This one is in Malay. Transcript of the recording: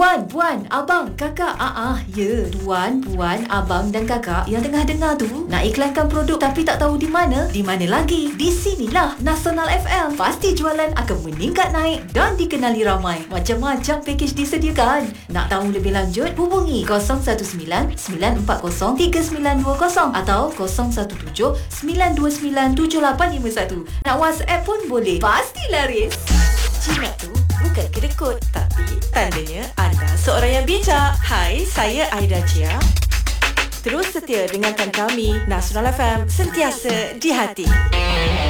Tuan, puan, abang, kakak. Ya. Tuan, puan, abang dan kakak yang tengah dengar tu nak iklankan produk tapi tak tahu di mana? Di mana lagi? Di sinilah Nasional FM. Pasti jualan akan meningkat naik dan dikenali ramai. Macam-macam pakej disediakan. Nak tahu lebih lanjut? Hubungi 019-940-3920 atau 017-929-7851. Nak WhatsApp pun boleh. Pasti laris. Jimat tu bukan kedekut, tapi tandanya anda seorang yang bijak. Hai, saya Aida Chia. Terus setia dengarkan kami, Nasional FM, sentiasa di hati.